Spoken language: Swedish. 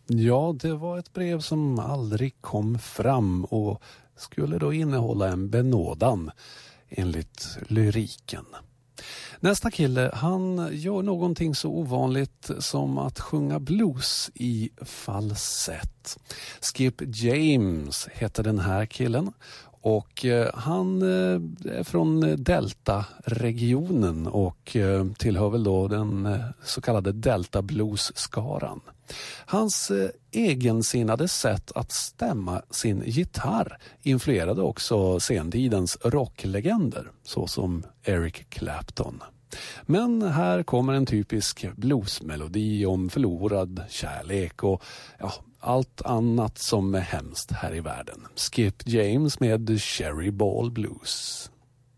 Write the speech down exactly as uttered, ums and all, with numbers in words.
Ja, det var ett brev som aldrig kom fram och skulle då innehålla en benådan enligt lyriken. Nästa kille, han gör någonting så ovanligt som att sjunga blues i falsett. Skip James heter den här killen. Och eh, han eh, är från Delta-regionen och eh, tillhör väl då den eh, så kallade Delta Blues-skaran. Hans eh, egensinnade sätt att stämma sin gitarr influerade också sentidens rocklegender såsom Eric Clapton. Men här kommer en typisk bluesmelodi om förlorad kärlek och ja, allt annat som är hemskt här i världen. Skip James med Cherry Ball Blues.